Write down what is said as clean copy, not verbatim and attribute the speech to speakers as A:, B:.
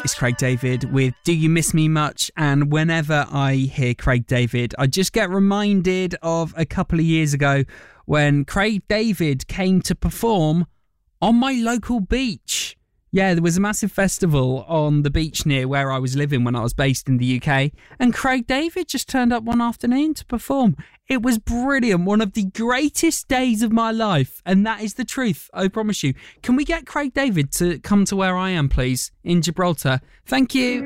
A: It's Craig David with Do You Miss Me Much? And whenever I hear Craig David, I just get reminded of a couple of years ago when Craig David came to perform on my local beach. Yeah, there was a massive festival on the beach near where I was living when I was based in the UK, and Craig David just turned up one afternoon to perform. It was brilliant, one of the greatest days of my life, and that is the truth, I promise you. Can we get Craig David to come to where I am, please, in Gibraltar? Thank you.